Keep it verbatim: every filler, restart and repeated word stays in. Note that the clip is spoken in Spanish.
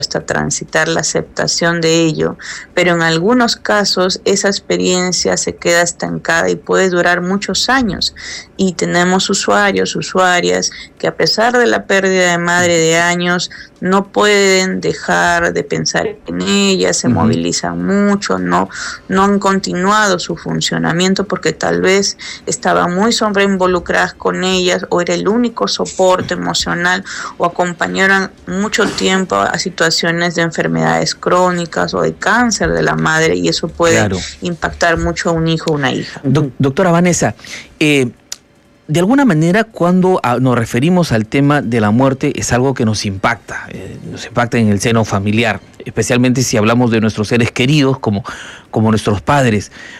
hasta transitar la aceptación de ello, pero en algunos casos esa experiencia se queda estancada y puede durar muchos años. Y tenemos usuarios, usuarias que a pesar de la pérdida de madre de años no pueden dejar de pensar en ella, se uh-huh. movilizan mucho, no, no han continuado su funcionamiento porque tal vez estaban muy sobreinvolucradas con ellas o era el único soporte emocional o acompañaron mucho tiempo a situaciones de enfermedades crónicas o de cáncer de la madre y eso puede claro. impactar mucho a un hijo o una hija. Do- doctora Vanessa, eh, de alguna manera cuando a, nos referimos al tema de la muerte es algo que nos impacta, eh, nos impacta en el seno familiar, especialmente si hablamos de nuestros seres queridos como, como nuestros padres.